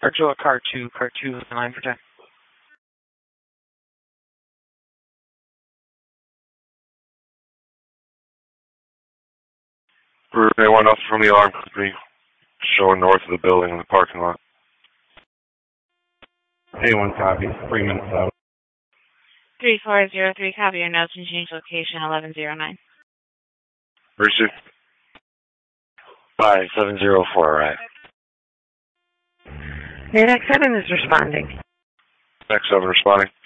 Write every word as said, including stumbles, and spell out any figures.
Archula, car two, car two, line for ten. They want nothing from the alarm company, showing north of the building in the parking lot. A one copy, three minutes out. three four zero three, copy. Your notes and change location, eleven zero nine. Mercy. five seven zero four, right. Your next seven is responding. Next seven responding.